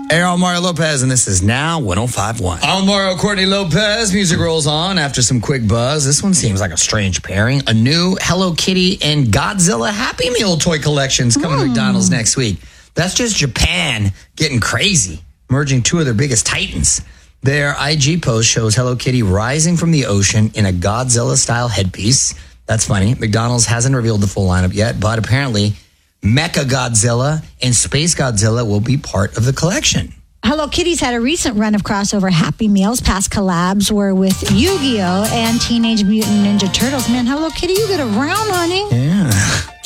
Hey, I'm Mario Lopez, and this is Now 105.1. I'm Mario Courtney Lopez. Music rolls on after some quick buzz. This one seems like a strange pairing. A new Hello Kitty and Godzilla Happy Meal toy collections coming to McDonald's next week. That's just Japan getting crazy, merging two of their biggest titans. Their IG post shows Hello Kitty rising from the ocean in a Godzilla-style headpiece. That's funny. McDonald's hasn't revealed the full lineup yet, but apparently Mecha Godzilla and Space Godzilla will be part of the collection. Hello Kitty's had a recent run of crossover Happy Meals. Past collabs were with Yu-Gi-Oh! And Teenage Mutant Ninja Turtles. Man, Hello Kitty, you get around, honey. Yeah.